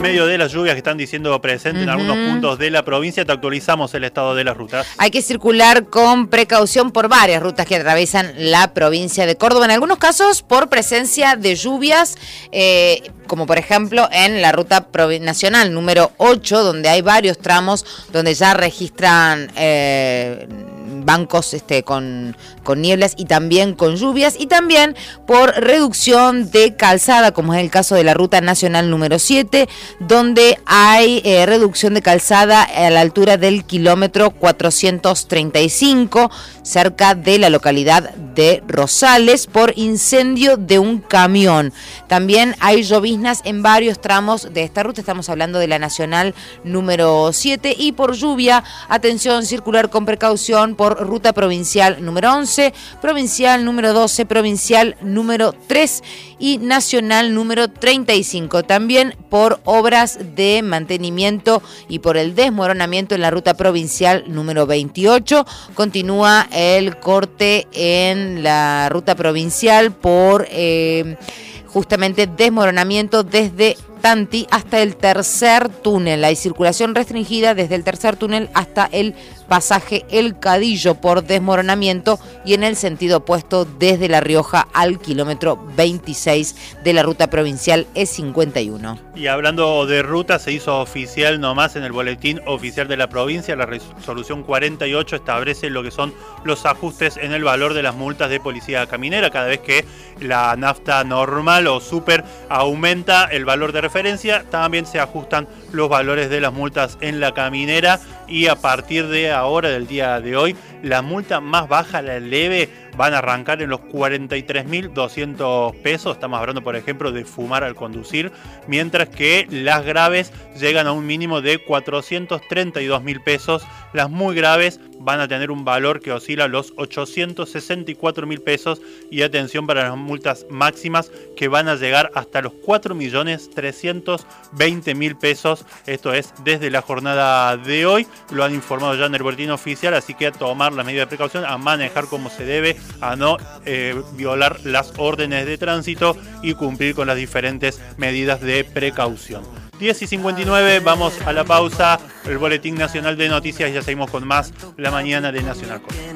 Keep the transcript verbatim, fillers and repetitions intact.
En medio de las lluvias que están diciendo presentes uh-huh. en algunos puntos de la provincia, te actualizamos el estado de las rutas. Hay que circular con precaución por varias rutas que atraviesan la provincia de Córdoba. En algunos casos por presencia de lluvias, eh, como por ejemplo en la ruta nacional número ocho, donde hay varios tramos donde ya registran eh, bancos este, con, con nieblas y también con lluvias, y también por reducción de calzada, como es el caso de la ruta nacional número siete, donde hay eh, reducción de calzada a la altura del kilómetro cuatrocientos treinta y cinco, cerca de la localidad de Rosales, por incendio de un camión. También hay lloviznas en varios tramos de esta ruta, estamos hablando de la nacional número siete, y por lluvia, atención, circular con precaución por ruta provincial número once, provincial número doce, provincial número tres y nacional número treinta y cinco. También por obras de mantenimiento y por el desmoronamiento en la ruta provincial número veintiocho. Continúa el corte en la ruta provincial por eh, justamente desmoronamiento desde Tanti hasta el tercer túnel. Hay circulación restringida desde el tercer túnel hasta el pasaje El Cadillo por desmoronamiento, y en el sentido opuesto desde La Rioja al kilómetro veintiséis de la ruta provincial E cincuenta y uno. Y hablando de ruta, se hizo oficial nomás en el boletín oficial de la provincia. La resolución cuarenta y ocho establece lo que son los ajustes en el valor de las multas de policía caminera. Cada vez que la nafta normal o super aumenta el valor de referencia, también se ajustan los valores de las multas en la caminera, y a partir de ahora, del día de hoy, la multa más baja, la leve, van a arrancar en los cuarenta y tres mil doscientos pesos. Estamos hablando, por ejemplo, de fumar al conducir, mientras que las graves llegan a un mínimo de cuatrocientos treinta y dos mil pesos. Las muy graves van a tener un valor que oscila los ochocientos sesenta y cuatro mil pesos, y atención para las multas máximas que van a llegar hasta los cuatro millones trescientos veinte mil pesos. Esto es desde la jornada de hoy, lo han informado ya en el boletín oficial, así que a tomar las medidas de precaución, a manejar como se debe, a no eh, violar las órdenes de tránsito y cumplir con las diferentes medidas de precaución. diez y cincuenta y nueve, vamos a la pausa, el boletín nacional de noticias, y ya seguimos con más la mañana de Nacional Córdoba.